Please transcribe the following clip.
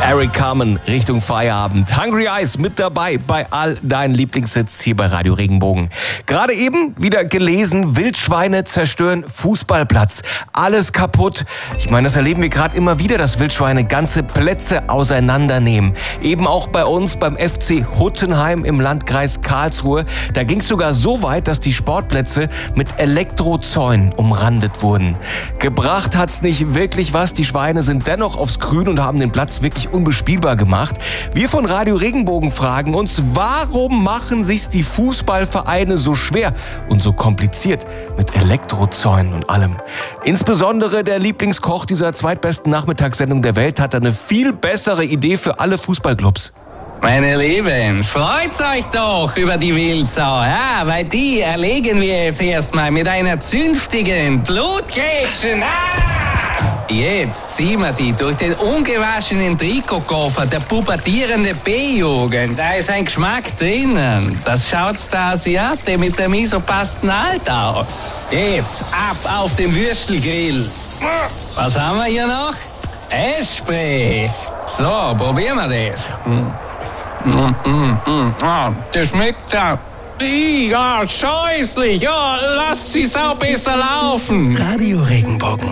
Eric Carmen Richtung Feierabend. Hungry Eyes mit dabei bei all deinen Lieblingshits hier bei Radio Regenbogen. Gerade eben wieder gelesen, Wildschweine zerstören Fußballplatz. Alles kaputt. Ich meine, das erleben wir gerade immer wieder, dass Wildschweine ganze Plätze auseinandernehmen. Eben auch bei uns beim FC Huttenheim im Landkreis Karlsruhe. Da ging es sogar so weit, dass die Sportplätze mit Elektrozäunen umrandet wurden. Gebracht hat's nicht wirklich was. Die Schweine sind dennoch aufs Grün und haben den Platz wirklich unbespielbar gemacht. Wir von Radio Regenbogen fragen uns, warum machen sich's die Fußballvereine so schwer und so kompliziert mit Elektrozäunen und allem? Insbesondere der Lieblingskoch dieser zweitbesten Nachmittagssendung der Welt hat eine viel bessere Idee für alle Fußballclubs. Meine Lieben, freut's euch doch über die Wildsau, ja, weil die erlegen wir jetzt erstmal mit einer zünftigen Blutgrätschen. Jetzt ziehen wir die durch den ungewaschenen Trikotkoffer der pubertierenden B-Jugend. Da ist ein Geschmack drinnen. Das schaut's der Asiate mit dem isopassten Alt aus. Jetzt ab auf den Würstelgrill. Was haben wir hier noch? Essspray. So, probieren wir das. Das schmeckt ja. Ja, scheußlich. Ja, lass sie Sau besser laufen. Radio Regenbogen.